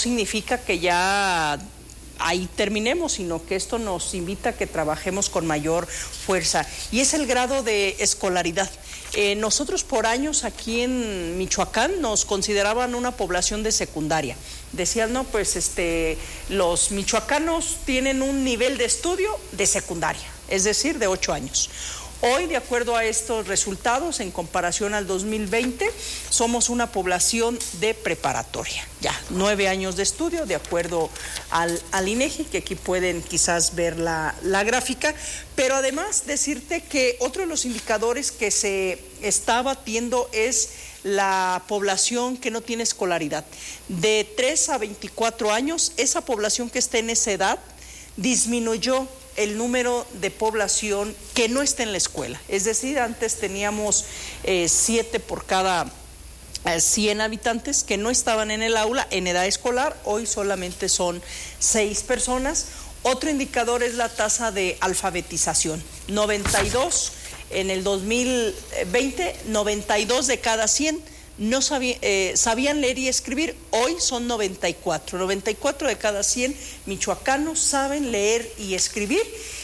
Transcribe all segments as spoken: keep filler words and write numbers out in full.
significa que ya ahí terminemos, sino que esto nos invita a que trabajemos con mayor fuerza. Y es el grado de escolaridad. Eh, nosotros por años aquí en Michoacán nos consideraban una población de secundaria. Decían, no, pues este, los michoacanos tienen un nivel de estudio de secundaria, es decir, de ocho años. Hoy, de acuerdo a estos resultados, en comparación al dos mil veinte, somos una población de preparatoria. Ya, nueve años de estudio, de acuerdo al, al INEGI, que aquí pueden quizás ver la, la gráfica. Pero además decirte que otro de los indicadores que se está batiendo es la población que no tiene escolaridad. De tres a veinticuatro años, esa población que está en esa edad disminuyó el número de población que no está en la escuela. Es decir, antes teníamos eh, siete por cada eh, cien habitantes que no estaban en el aula en edad escolar. Hoy solamente son seis personas. Otro indicador es la tasa de alfabetización. noventa y dos en el dos mil veinte, noventa y dos de cada cien no sabía, eh, sabían leer y escribir. Hoy son noventa y cuatro. noventa y cuatro de cada cien michoacanos saben leer y escribir.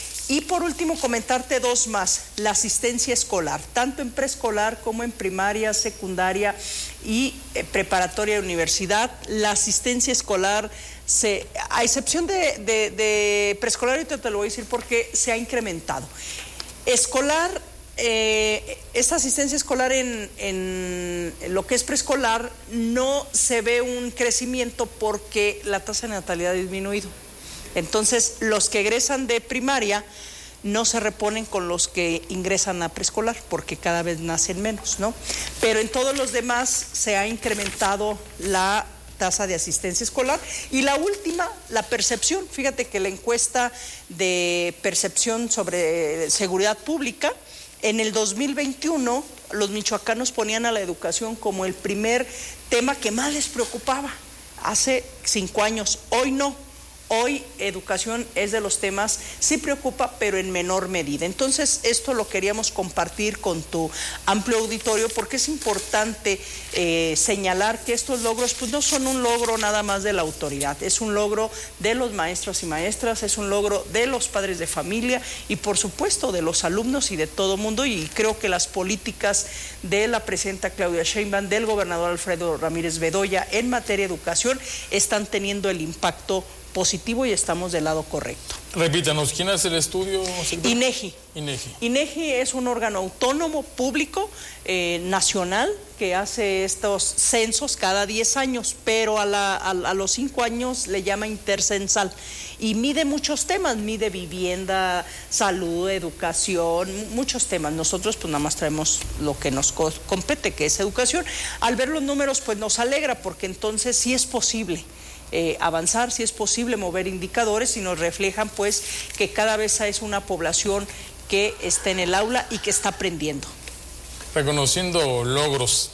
Y por último, comentarte dos más. La asistencia escolar, tanto en preescolar como en primaria, secundaria y eh, preparatoria de universidad. La asistencia escolar, se, a excepción de, de, de preescolar, ahorita te lo voy a decir porque se ha incrementado. Escolar, Eh, esta asistencia escolar en, en lo que es preescolar no se ve un crecimiento porque la tasa de natalidad ha disminuido. Entonces, los que egresan de primaria no se reponen con los que ingresan a preescolar porque cada vez nacen menos, ¿no? Pero en todos los demás se ha incrementado la tasa de asistencia escolar. Y la última, la percepción. Fíjate que la encuesta de percepción sobre seguridad pública, en el dos mil veintiuno, los michoacanos ponían a la educación como el primer tema que más les preocupaba. Hace cinco años, hoy no. Hoy educación es de los temas, sí preocupa, pero en menor medida. Entonces, esto lo queríamos compartir con tu amplio auditorio porque es importante eh, señalar que estos logros pues no son un logro nada más de la autoridad, es un logro de los maestros y maestras, es un logro de los padres de familia y por supuesto de los alumnos y de todo mundo. Y creo que las políticas de la presidenta Claudia Sheinbaum, del gobernador Alfredo Ramírez Bedoya en materia de educación están teniendo el impacto positivo y estamos del lado correcto. Repítanos, ¿quién hace el estudio? INEGI. INEGI. INEGI es un órgano autónomo público eh, nacional que hace estos censos cada diez años, pero a, la, a, a los cinco años le llama intercensal y mide muchos temas, mide vivienda, salud, educación, muchos temas. Nosotros pues nada más traemos lo que nos co compete, que es educación. Al ver los números pues nos alegra porque entonces sí es posible Eh, avanzar, si es posible mover indicadores y nos reflejan pues que cada vez es una población que está en el aula y que está aprendiendo. Reconociendo logros,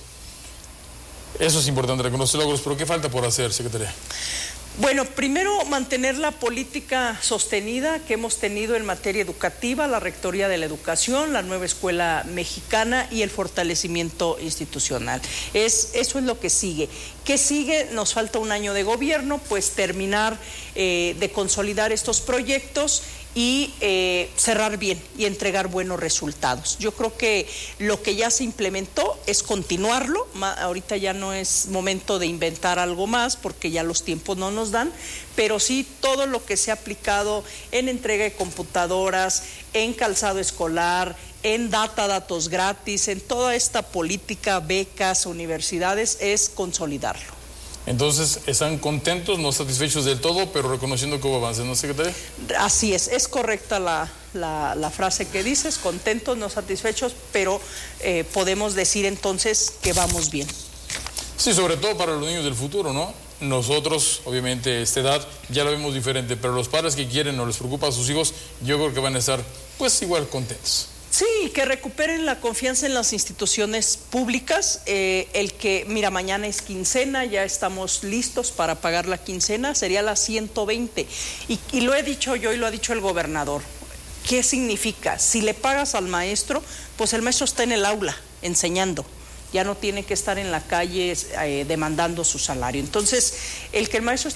eso es importante, reconocer logros, pero ¿qué falta por hacer, secretaria? Bueno, primero mantener la política sostenida que hemos tenido en materia educativa, la Rectoría de la Educación, la nueva Escuela Mexicana y el fortalecimiento institucional. Es, eso es lo que sigue. ¿Qué sigue? Nos falta un año de gobierno, pues terminar eh, de consolidar estos proyectos y eh, cerrar bien y entregar buenos resultados. Yo creo que lo que ya se implementó es continuarlo. Ahorita ya no es momento de inventar algo más porque ya los tiempos no nos dan, pero sí todo lo que se ha aplicado en entrega de computadoras, en calzado escolar, en data, datos gratis, en toda esta política, becas, universidades, es consolidarlo. Entonces, ¿están contentos, no satisfechos del todo, pero reconociendo que hubo avances, ¿no, secretaria? Así es, es correcta la, la, la frase que dices, contentos, no satisfechos, pero eh, podemos decir entonces que vamos bien. Sí, sobre todo para los niños del futuro, ¿no? Nosotros, obviamente, esta edad ya la vemos diferente, pero los padres que quieren o les preocupa a sus hijos, yo creo que van a estar, pues, igual contentos. Sí, que recuperen la confianza en las instituciones públicas, eh, el que, mira, mañana es quincena, ya estamos listos para pagar la quincena, sería la ciento veinte, y, y lo he dicho yo y lo ha dicho el gobernador. ¿Qué significa? Si le pagas al maestro, pues el maestro está en el aula enseñando, ya no tiene que estar en la calle eh, demandando su salario. Entonces, el que el maestro